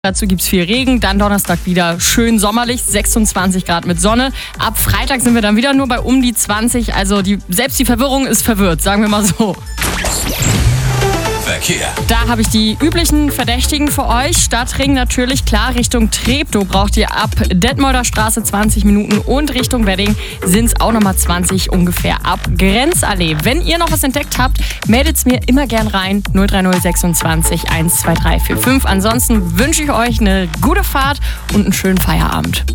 Dazu gibt es viel Regen, dann Donnerstag wieder schön sommerlich, 26 Grad mit Sonne. Ab Freitag sind wir dann wieder nur bei um die 20, also selbst die Verwirrung ist verwirrt, sagen wir mal so. Verkehr. Da habe ich die üblichen Verdächtigen für euch. Stadtring natürlich, klar, Richtung Treptow braucht ihr ab Detmolder Straße 20 Minuten und Richtung Wedding sind es auch nochmal 20 ungefähr ab Grenzallee. Wenn ihr noch was entdeckt habt, meldet es mir immer gern rein, 030 26 12345. Ansonsten wünsche ich euch eine gute Fahrt und einen schönen Feierabend.